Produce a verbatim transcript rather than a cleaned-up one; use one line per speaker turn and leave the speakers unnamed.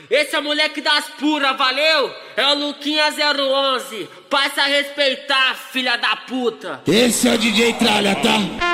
Esse é o moleque das puras, valeu? É o Luquinha zero onze. Passa a respeitar, filha da puta.
Esse é o D J Tralha, tá?